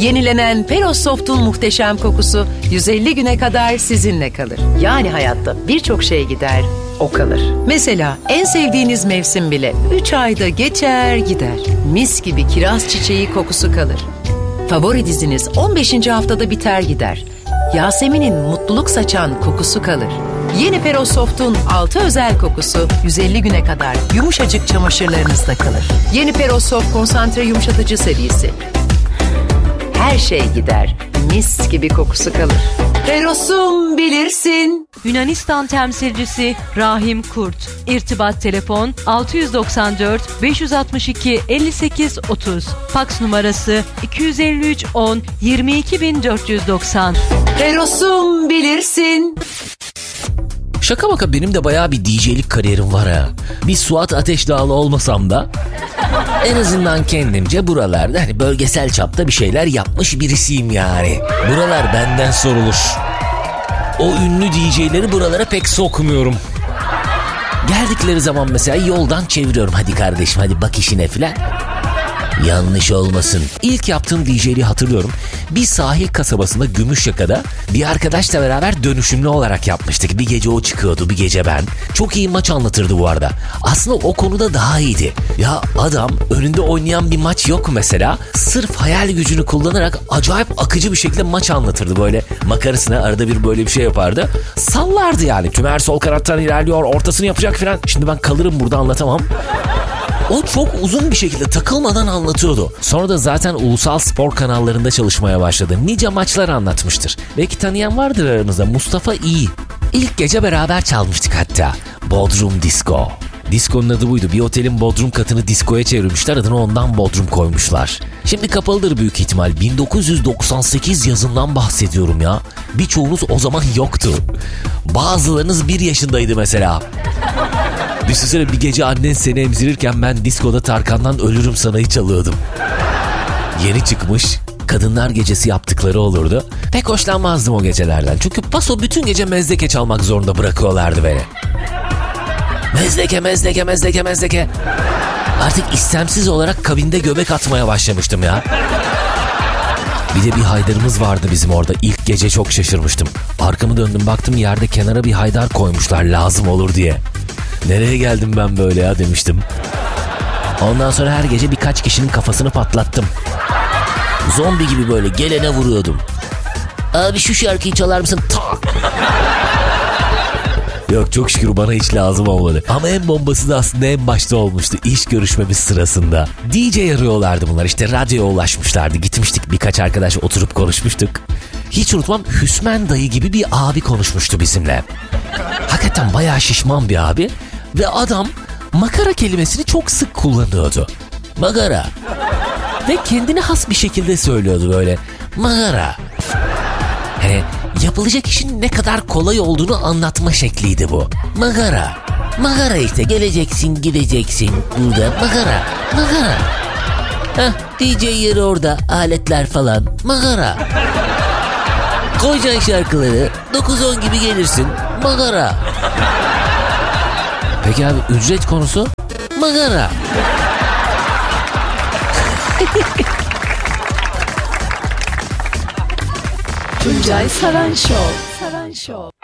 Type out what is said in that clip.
Yenilenen Peros Soft'un muhteşem kokusu 150 güne kadar sizinle kalır. Yani hayatta birçok şey gider, o kalır. Mesela en sevdiğiniz mevsim bile 3 ayda geçer gider. Mis gibi kiraz çiçeği kokusu kalır. Favori diziniz 15. haftada biter gider. Yasemin'in mutluluk saçan kokusu kalır. Yeni Peros Soft'un 6 özel kokusu 150 güne kadar yumuşacık çamaşırlarınızda kalır. Yeni Peros Soft konsantre yumuşatıcı serisi. Her şey gider, mis gibi kokusu kalır. Peros'um bilirsin. Yunanistan temsilcisi Rahim Kurt. İrtibat telefon 694 562 58 30. Faks numarası 253 10 22490. Peros'um bilirsin. Şaka maka benim de bayağı bir DJ'lik kariyerim var ha. Bir Suat Ateşdağlı olmasam da en azından kendimce buralarda hani bölgesel çapta bir şeyler yapmış birisiyim yani. Buralar benden sorulur. O ünlü DJ'leri buralara pek sokmuyorum. Geldikleri zaman mesela yoldan çeviriyorum. Hadi kardeşim hadi bak işine filan. Yanlış olmasın. İlk yaptığım DJ'liği hatırlıyorum. Bir sahil kasabasında Gümüşyaka'da bir arkadaşla beraber dönüşümlü olarak yapmıştık. Bir gece o çıkıyordu, bir gece ben. Çok iyi maç anlatırdı bu arada. Aslında o konuda daha iyiydi. Ya adam önünde oynayan bir maç yok mesela. Sırf hayal gücünü kullanarak acayip akıcı bir şekilde maç anlatırdı böyle. Makarasına arada bir böyle bir şey yapardı. Sallardı yani. Tümer sol kanattan ilerliyor, ortasını yapacak falan. Şimdi ben kalırım burada anlatamam. O çok uzun bir şekilde takılmadan anlatıyordu. Sonra da zaten ulusal spor kanallarında çalışmaya başladı. Nice maçlar anlatmıştır. Belki tanıyan vardır aranızda. Mustafa İyi. İlk gece beraber çalmıştık hatta. Bodrum Disco. Disco'nun adı buydu. Bir otelin bodrum katını diskoya çevirmişler. Adını ondan Bodrum koymuşlar. Şimdi kapalıdır büyük ihtimal. 1998 yazından bahsediyorum ya. Birçoğunuz o zaman yoktu. Bazılarınız 1 yaşındaydı mesela. Düşünsene bir gece annen seni emzirirken ben diskoda Tarkan'dan Ölürüm Sana'yı çalıyordum. Yeni çıkmış kadınlar gecesi yaptıkları olurdu. Pek hoşlanmazdım o gecelerden. Çünkü paso bütün gece mezdeke çalmak zorunda bırakıyorlardı beni. Mezdeke. Artık istemsiz olarak kabinde göbek atmaya başlamıştım ya. Bir de bir haydarımız vardı bizim orada. İlk gece çok şaşırmıştım. Arkamı döndüm baktım yerde kenara bir haydar koymuşlar lazım olur diye. Nereye geldim ben böyle ya demiştim. Ondan sonra her gece birkaç kişinin kafasını patlattım. Zombi gibi böyle gelene vuruyordum. Abi şu şarkıyı çalar mısın? Tak! Yok çok şükür bana hiç lazım olmadı. Ama en bombası da aslında en başta olmuştu. İş görüşmemiz sırasında. DJ arıyorlardı bunlar. İşte radyoya ulaşmışlardı. Gitmiştik birkaç arkadaş oturup konuşmuştuk. Hiç unutmam Hüsmen dayı gibi bir abi konuşmuştu bizimle. Hakikaten bayağı şişman bir abi. Ve adam makara kelimesini çok sık kullanıyordu. Magara. Ve kendine has bir şekilde söylüyordu böyle. Magara. Hani yapılacak işin ne kadar kolay olduğunu anlatma şekliydi bu. Magara. Magara işte geleceksin gideceksin burada. Magara. Heh, DJ yeri orada aletler falan. Magara. Koyacaksın şarkıları 9-10 gibi gelirsin. Magara. Peki abi ücret konusu? Magara. Tuncay Saran Show.